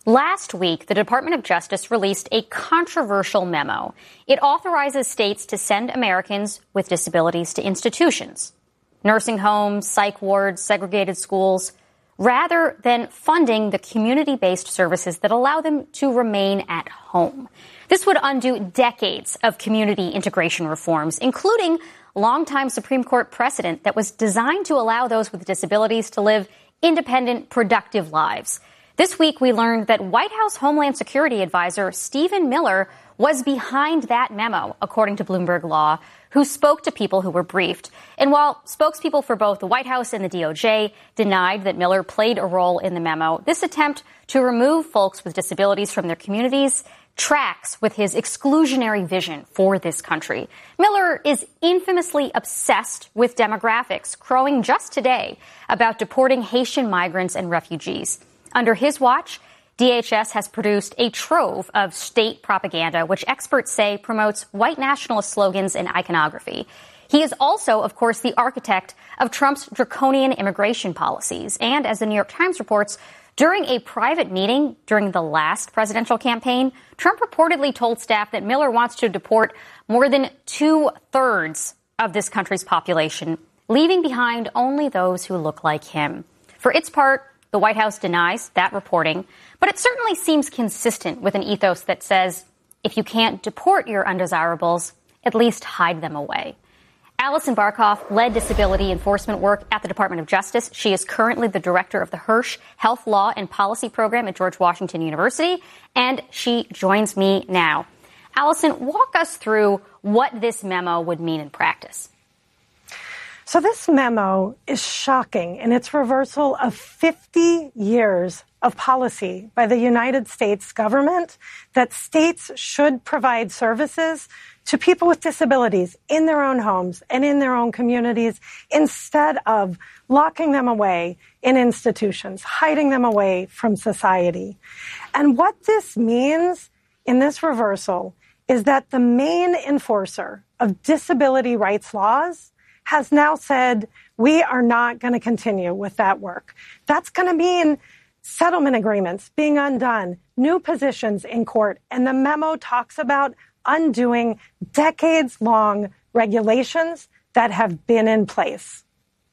Last week, the Department of Justice released a controversial memo. It authorizes states to send Americans with disabilities to institutions, nursing homes, psych wards, segregated schools, rather than funding the community-based services that allow them to remain at home. This would undo decades of community integration reforms, including longtime Supreme Court precedent that was designed to allow those with disabilities to live independent, productive lives. This week, we learned that White House Homeland Security Advisor Stephen Miller was behind that memo, according to Bloomberg Law, who spoke to people who were briefed. And while spokespeople for both the White House and the DOJ denied that Miller played a role in the memo, this attempt to remove folks with disabilities from their communities tracks with his exclusionary vision for this country. Miller is infamously obsessed with demographics, crowing just today about deporting Haitian migrants and refugees. Under his watch, DHS has produced a trove of state propaganda, which experts say promotes white nationalist slogans and iconography. He is also, of course, the architect of Trump's draconian immigration policies. And as the New York Times reports, during a private meeting during the last presidential campaign, Trump reportedly told staff that Miller wants to deport more than 2/3 of this country's population, leaving behind only those who look like him. For its part, the White House denies that reporting, but it certainly seems consistent with an ethos that says, if you can't deport your undesirables, at least hide them away. Alison Barkoff led disability enforcement work at the Department of Justice. She is currently the director of the Hirsch Health Law and Policy Program at George Washington University, and she joins me now. Alison, walk us through what this memo would mean in practice. So this memo is shocking in its reversal of 50 years of policy by the United States government that states should provide services to people with disabilities in their own homes and in their own communities instead of locking them away in institutions, hiding them away from society. And what this means in this reversal is that the main enforcer of disability rights laws has now said, we are not going to continue with that work. That's going to mean settlement agreements being undone, new positions in court, and the memo talks about undoing decades-long regulations that have been in place.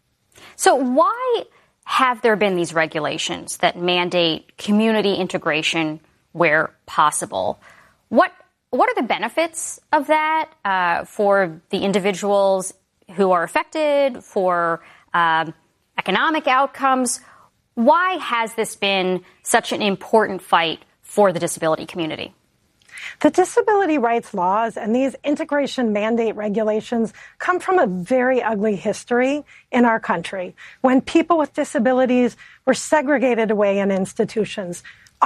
So why have there been these regulations that mandate community integration where possible? What are the benefits of that for the individuals who are affected, for economic outcomes? Why has this been such an important fight for the disability community? The disability rights laws and these integration mandate regulations come from a very ugly history in our country. When people with disabilities were segregated away in institutions,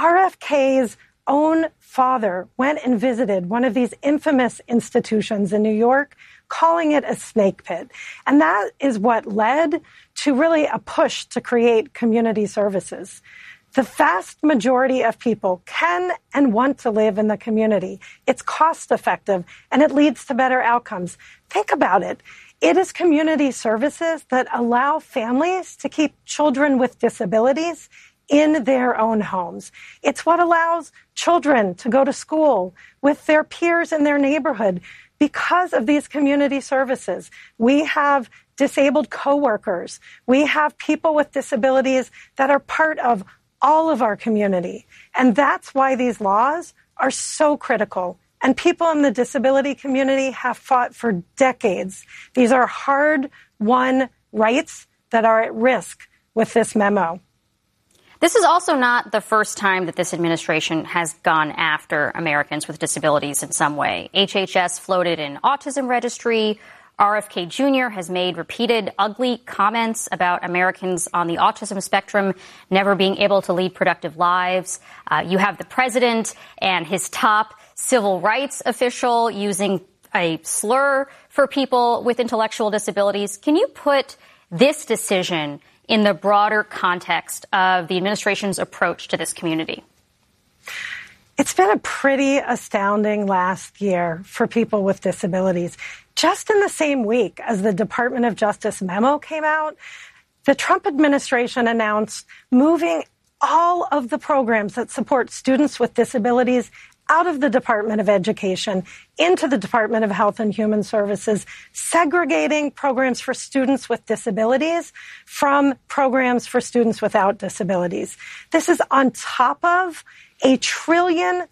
RFK's own father went and visited one of these infamous institutions in New York, calling it a snake pit. And that is what led to really a push to create community services. The vast majority of people can and want to live in the community. It's cost effective and it leads to better outcomes. Think about it. It is community services that allow families to keep children with disabilities in their own homes. It's what allows children to go to school with their peers in their neighborhood. Because of these community services, we have disabled coworkers. We have people with disabilities that are part of all of our community. And that's why these laws are so critical. And people in the disability community have fought for decades. These are hard-won rights that are at risk with this memo. This is also not the first time that this administration has gone after Americans with disabilities in some way. HHS floated an autism registry. RFK Jr. has made repeated ugly comments about Americans on the autism spectrum never being able to lead productive lives. You have the president and his top civil rights official using a slur for people with intellectual disabilities. Can you put this decision in the broader context of the administration's approach to this community? It's been a pretty astounding last year for people with disabilities. Just in the same week as the Department of Justice memo came out, the Trump administration announced moving all of the programs that support students with disabilities out of the Department of Education into the Department of Health and Human Services, segregating programs for students with disabilities from programs for students without disabilities. This is on top of a $1 trillion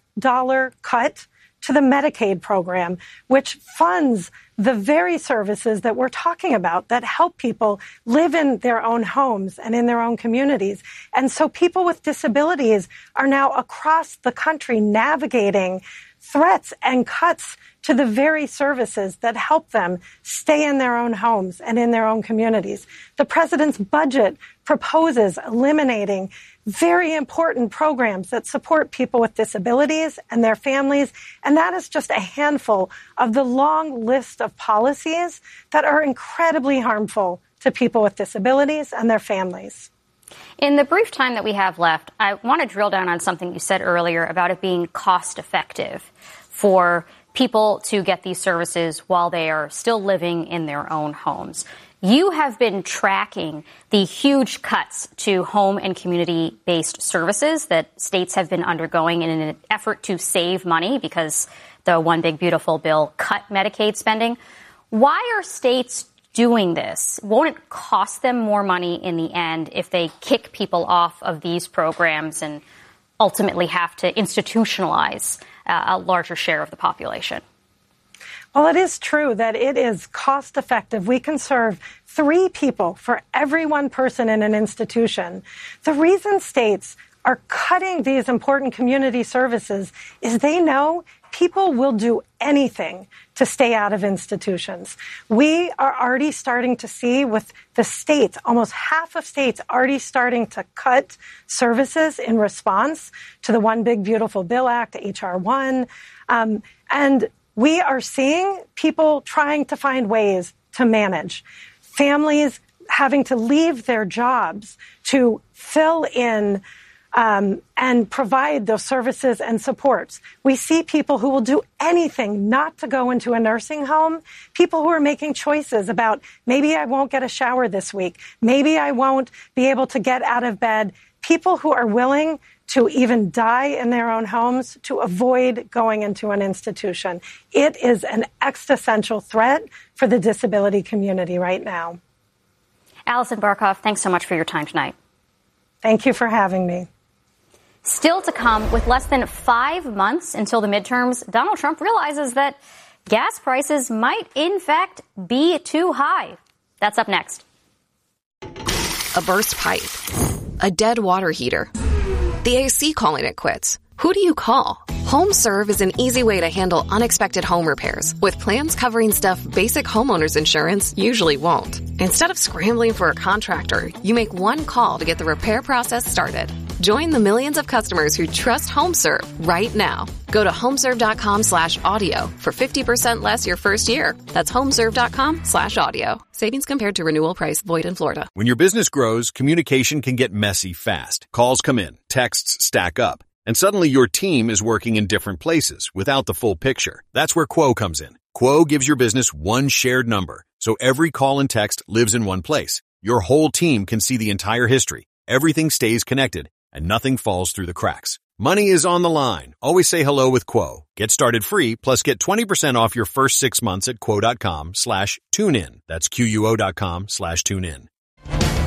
cut to the Medicaid program, which funds the very services that we're talking about that help people live in their own homes and in their own communities. And so people with disabilities are now across the country navigating threats and cuts to the very services that help them stay in their own homes and in their own communities. The president's budget proposes eliminating very important programs that support people with disabilities and their families, and that is just a handful of the long list of policies that are incredibly harmful to people with disabilities and their families. In the brief time that we have left, I want to drill down on something you said earlier about it being cost effective for people to get these services while they are still living in their own homes. You have been tracking the huge cuts to home and community-based services that states have been undergoing in an effort to save money because the One Big Beautiful Bill cut Medicaid spending. Why are states doing this? Won't it cost them more money in the end if they kick people off of these programs and ultimately have to institutionalize a larger share of the population? Well, it is true that it is cost effective. We can serve 3 people for every 1 person in an institution. The reason states are cutting these important community services is they know people will do anything to stay out of institutions. We are already starting to see with the states, almost half of states already starting to cut services in response to the One Big Beautiful Bill Act, H.R. 1. And we are seeing people trying to find ways to manage. Families having to leave their jobs to fill in and provide those services and supports. We see people who will do anything not to go into a nursing home, people who are making choices about maybe I won't get a shower this week, maybe I won't be able to get out of bed, people who are willing to even die in their own homes to avoid going into an institution. It is an existential threat for the disability community right now. Alison Barkoff, thanks so much for your time tonight. Thank you for having me. Still to come, with less than 5 months until the midterms, Donald Trump realizes that gas prices might, in fact, be too high. That's up next. A burst pipe. A dead water heater. The AC calling it quits. Who do you call? HomeServe is an easy way to handle unexpected home repairs with plans covering stuff basic homeowners insurance usually won't. Instead of scrambling for a contractor, you make one call to get the repair process started. Join the millions of customers who trust HomeServe right now. Go to homeserve.com/audio for 50% less your first year. That's homeserve.com/audio. Savings compared to renewal price void in Florida. When your business grows, communication can get messy fast. Calls come in, texts stack up, and suddenly your team is working in different places without the full picture. That's where Quo comes in. Quo gives your business one shared number, so every call and text lives in one place. Your whole team can see the entire history. Everything stays connected, and nothing falls through the cracks. Money is on the line. Always say hello with Quo. Get started free, plus get 20% off your first 6 months at quo.com/tunein. That's QUO.com/tunein.